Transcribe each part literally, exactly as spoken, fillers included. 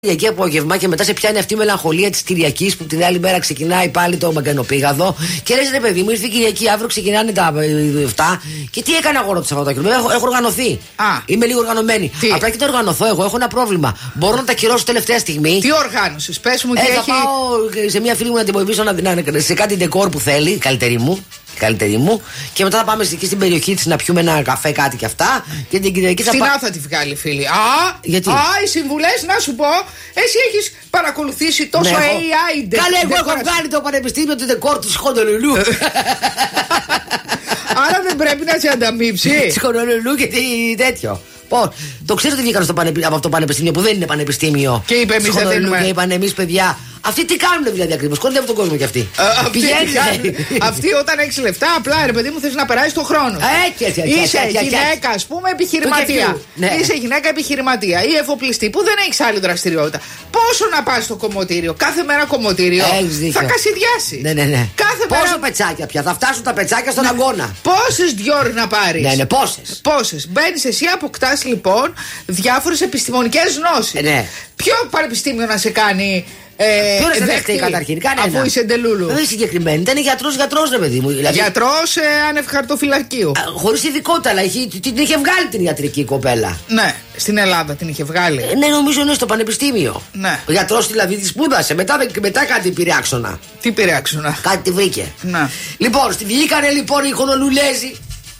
Κυριακή απόγευμα και μετά σε πιάνει αυτή η μελαγχολία τη Κυριακή που την άλλη μέρα ξεκινάει πάλι το μαγκανοπήγαδο. Και λες ρε παιδί μου, ήρθε η Κυριακή, αύριο ξεκινάνε τα εφτά. Και τι έκανα εγώ το Σαββατοκύριακο? Έχω, έχω οργανωθεί. Α. Είμαι λίγο οργανωμένη. Τι? Απλά και το οργανωθώ εγώ, έχω ένα πρόβλημα. Μπορώ να τα κυρώσω τελευταία στιγμή. Τι οργάνωσες, πες μου τι ε, έχει. Θα πάω σε μια φίλη μου να την βοηθήσω να, να, σε κάτι ντεκόρ που θέλει, καλύτερη μου. Καλύτερη μου. Και μετά θα πάμε εκεί στην περιοχή τη να πιούμε ένα καφέ, κάτι και αυτά. Και την Κυριακή θα πάμε. πα... θα τη βγάλει, φίλη. Α, γιατί? Α, οι συμβουλές, να σου πω. Εσύ έχεις παρακολουθήσει τόσο ναι, έι άι. Καλέ, εγώ έχω βγάλει το πανεπιστήμιο του ντεκόρ του Χοντολουλού. Άρα δεν πρέπει να σε ανταμείψει. Τη Χοντολουλού και τέτοιο. Πώς, το ξέρω ότι βγήκαν στο πανεπι... από αυτό το πανεπιστήμιο που δεν είναι πανεπιστήμιο. Και είπε εμείς δεν δίνουμε. Και είπαν εμείς παιδιά. Αυτοί τι κάνουν δηλαδή ακριβώς? Κόντευε τον κόσμο κι αυτοί. Πηγαίνει. Αυτοί όταν έχεις λεφτά, απλά ρε παιδί μου θες να περάσεις τον χρόνο. Είσαι γυναίκα, ας πούμε, επιχειρηματία. Είσαι γυναίκα επιχειρηματία ή εφοπλιστή που δεν έχεις άλλη δραστηριότητα. Πόσο να πας στο κομμωτήριο? Κάθε μέρα κομμωτήριο θα κασιδιάσει. Ναι, ναι, ναι. Πόσα πετσάκια πια? Θα φτάσουν τα πετσάκια στον αγώνα. Πόσες διόρ να πάρεις? Ναι, ναι, πόσες. Πόσες. Μπαίνεις εσύ, αποκτάς λοιπόν διάφορες επιστημονικές γνώσεις. Ναι. Ποιο πανεπιστήμιο να σε κάνει? Ε, Ποιο να δεχτεί καταρχήν, κανένα. Αφού είσαι ντελούλου. Δεν είναι συγκεκριμένη. Ήταν γιατρός, γιατρός ρε παιδί μου. Δηλαδή... Γιατρός ε, ανευχαρτοφυλακίου. Χωρίς ειδικότητα, αλλά είχε, την είχε βγάλει την ιατρική κοπέλα. Ναι, στην Ελλάδα την είχε βγάλει. Ε, ναι, νομίζω είναι στο πανεπιστήμιο. Ναι. Ο γιατρός δηλαδή τη σπούδασε. Μετά, μετά κάτι πήρε άξονα. Τι πήρε άξονα? Κάτι τη βρήκε. Ναι. Λοιπόν, στη βγήκανε λοιπόν οι Χονολουλέζοι.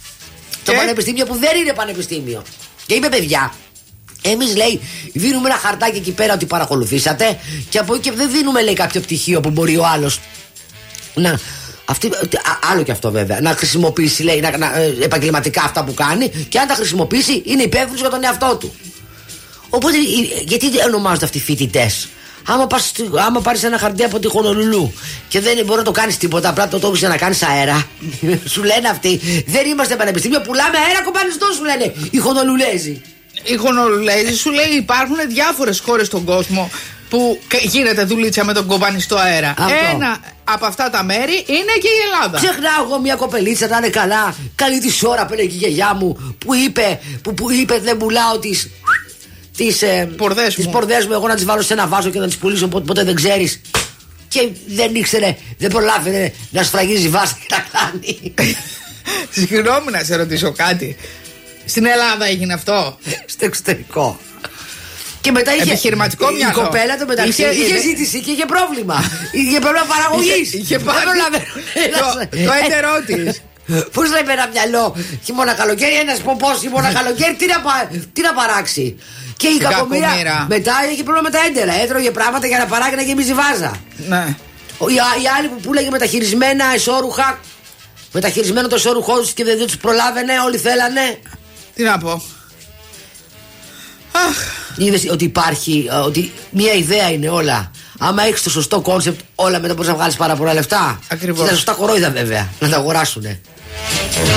Το πανεπιστήμιο που δεν είναι πανεπιστήμιο. Και είπε παιδιά. Εμείς λέει δίνουμε ένα χαρτάκι εκεί πέρα ότι παρακολουθήσατε και από εκεί και δεν δίνουμε λέει κάποιο πτυχίο που μπορεί ο άλλος να, αυτή, άλλο και αυτό βέβαια, να χρησιμοποιήσει λέει να, να, επαγγελματικά αυτά που κάνει και αν τα χρησιμοποιήσει είναι υπεύθυνος για τον εαυτό του. Οπότε γιατί ονομάζονται αυτοί οι φοιτητές? Άμα, πας, άμα πάρεις ένα χαρτί από τη Χονολουλού και δεν μπορεί να το κάνεις τίποτα, απλά το τόξεις να κάνεις αέρα. Σου λένε αυτοί, δεν είμαστε πανεπιστήμιο, πουλάμε αέρα κομπανιστό, σου λένε οι Χονολουλέζοι. Η Χονολουλέζη σου λέει υπάρχουν διάφορες χώρες στον κόσμο που γίνεται δουλίτσα με τον κομπανιστό αέρα. Αυτό. Ένα από αυτά τα μέρη είναι και η Ελλάδα. Ξεχνάω εγώ μια κοπελίτσα να είναι καλά. Καλή τη ώρα που έλεγε η γιαγιά μου που είπε, που, που είπε δεν πουλάω τις, τις, ε, πορδές, τις μου. πορδές μου. Εγώ να τις βάλω σε ένα βάζο και να τις πουλήσω ποτέ, ποτέ δεν ξέρεις. Και δεν ήξερε, δεν προλάβαινε να σφραγίζει βάση και να κάνει. Συγγνώμη να σε ρωτήσω κάτι. Στην Ελλάδα έγινε αυτό? Στο εξωτερικό. Και μετά είχε. Επιχειρηματικό η, μυαλό. Η κοπέλα το μεταξύ είχε, είχε ζήτηση και είχε πρόβλημα. Είχε πρόβλημα παραγωγής. Είχε πάρει. Το έντερό της. Πώς λέμε ένα μυαλό χειμώνα καλοκαίρι, ένας πομπός χειμώνα καλοκαίρι, τι να, τι να παράξει. Και η κακομοίρα μετά είχε πρόβλημα με τα έντερα. Έτρωγε πράγματα για να παράγει να γεμίζει βάζα. Ναι. Οι, οι άλλοι που πουλάγε μεταχειρισμένα εσώρουχα. Μεταχειρισμένο το εσώρουχό τους και δεν, δεν τους προλάβαινε, όλοι θέλανε. Τι να πω. Αχ. Είδες ότι υπάρχει, ότι μια ιδέα είναι όλα. Άμα έχεις το σωστό κόνσεπτ, όλα μετά μπορείς να βγάλεις πάρα πολλά λεφτά. Ακριβώς. Και τα σωστά κορόιδα βέβαια, να τα αγοράσουνε.